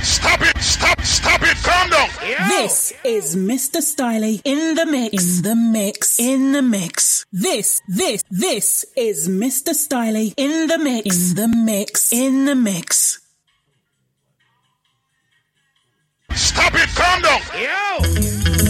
Stop it, calm down. Yo. This is Mr. Styley in the mix. This is Mr. Styley in the mix. Stop it, calm down. Yo.